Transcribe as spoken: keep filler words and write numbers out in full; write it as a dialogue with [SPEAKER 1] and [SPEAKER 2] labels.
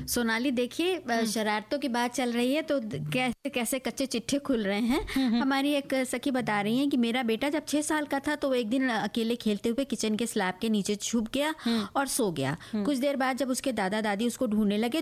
[SPEAKER 1] सोनाली देखिए, शरारतों की बात चल रही है तो कैसे कैसे कच्चे चिट्ठे खुल रहे हैं। हमारी एक सखी बता रही है कि मेरा बेटा जब छह साल का था तो वो एक दिन अकेले खेलते हुए किचन के स्लैब के नीचे छुप गया और सो गया। कुछ देर बाद जब उसके दादा दादी उसको ढूंढने लगे